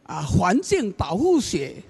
环境保护学，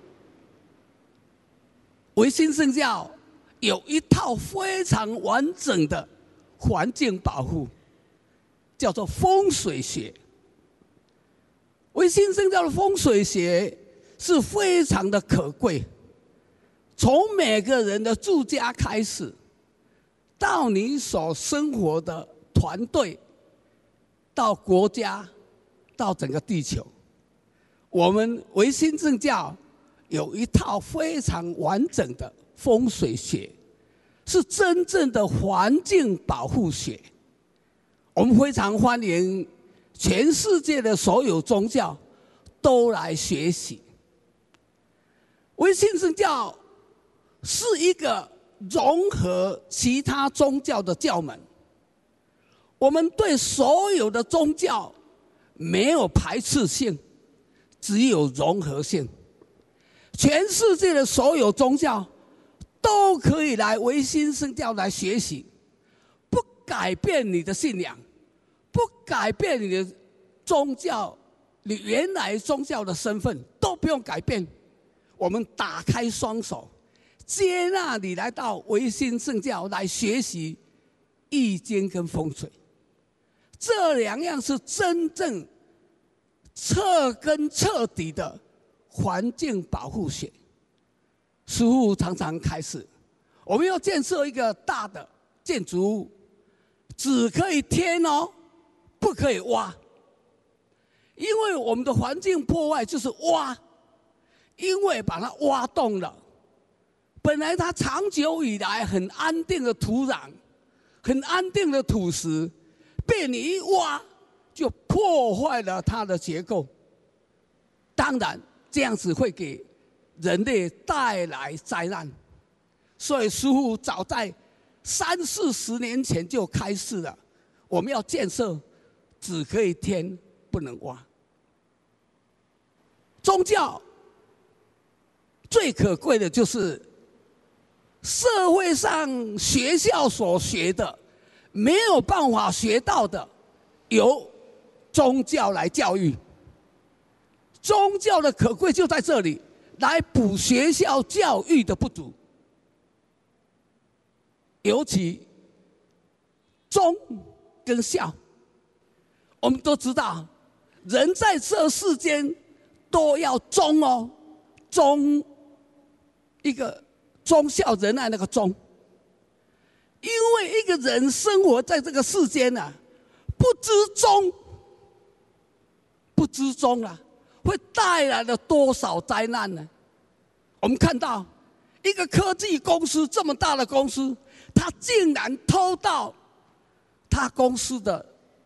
维新圣教有一套非常完整的环境保护，叫做风水学。维新圣教的风水学是非常的可贵，从每个人的住家开始，到你所生活的团队，到国家，到整个地球，我们维新圣教有一套非常完整的风水学，是真正的环境保护学。我们非常欢迎全世界的所有宗教都来学习。维新圣教是一个融合其他宗教的教门，我们对所有的宗教没有排斥性，只有融合性。全世界的所有宗教都可以来维新圣教来学习，不改变你的信仰，不改变你的宗教，你原来宗教的身份都不用改变。我们打开双手，接纳你来到维新圣教来学习易经跟风水，这两样是真正彻根彻底的环境保护学。师父常常开始，我们要建设一个大的建筑物，只可以填哦，不可以挖，因为我们的环境破坏就是挖，因为把它挖动了，本来它长久以来很安定的土壤，很安定的土石，被你一挖就破坏了它的结构。当然这样子会给人类带来灾难，所以师父早在30-40年前就开始了，我们要建设只可以填不能挖。宗教最可贵的就是社会上学校所学的没有办法学到的，由宗教来教育。宗教的可贵就在这里，来补学校教育的不足。尤其宗跟孝，我们都知道，人在这世间都要忠哦，忠一个忠孝仁爱那个忠。因为一个人生活在这个世间啊，不知忠，不知忠啊，会带来了多少灾难呢？我们看到一个科技公司这么大的公司，他竟然偷到他公司的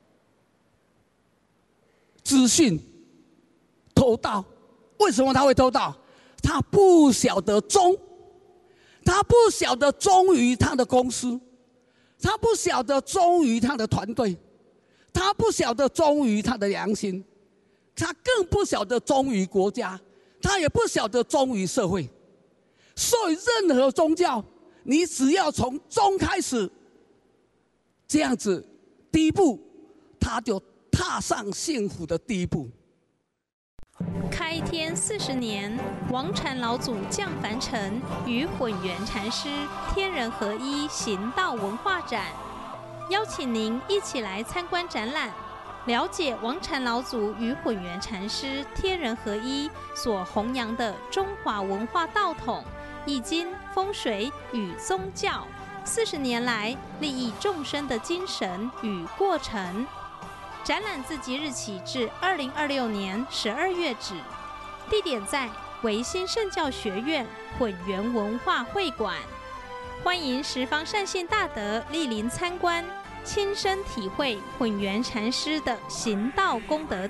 资讯，偷盗。为什么他会偷盗？他不晓得忠，他不晓得忠于他的公司，他不晓得忠于他的团队，他不晓得忠于他的良心，他更不晓得忠于国家，他也不晓得忠于社会。所以任何宗教，你只要从忠开始，这样子第一步，他就踏上幸福的第一步。 开天40年，王禅老祖降凡尘，与混元禅师天人合一行道文化展，邀请您一起来参观展览，了解王禅老祖与混元禅师天人合一所弘扬的中华文化道统、易经、风水与宗教40年来利益众生的精神与过程。展览自即日起至2026年12月止，地点在维新圣教学院混元文化会馆，欢迎十方善信大德莅临参观，亲身体会混元禅师的行道功德。